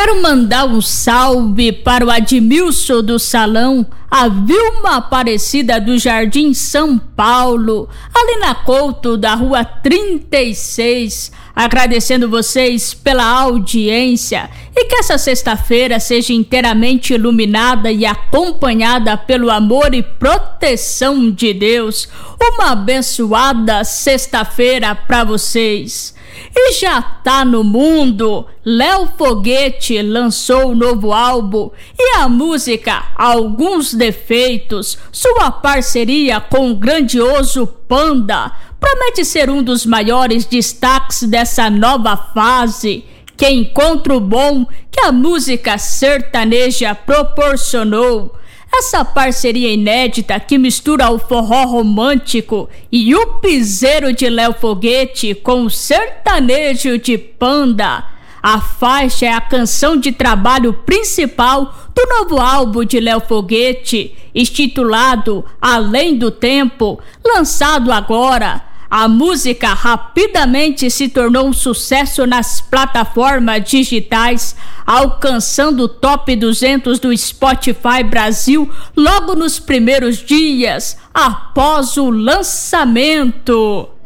Quero mandar um salve para o Admilson do Salão, a Vilma Aparecida do Jardim São Paulo, ali na Couto da Rua 36, agradecendo vocês pela audiência e que essa sexta-feira seja inteiramente iluminada e acompanhada pelo amor e proteção de Deus. Uma abençoada sexta-feira para vocês. E já tá no mundo, Léo Foguete lançou um novo álbum e a música Alguns Defeitos, sua parceria com o grandioso Panda, promete ser um dos maiores destaques dessa nova fase, que encontra o bom que a música sertaneja proporcionou. Essa parceria inédita que mistura o forró romântico e o piseiro de Léo Foguete com o sertanejo de Panda. A faixa é a canção de trabalho principal do novo álbum de Léo Foguete, intitulado Além do Tempo, lançado agora. A música rapidamente se tornou um sucesso nas plataformas digitais, alcançando o top 200 do Spotify Brasil logo nos primeiros dias após o lançamento.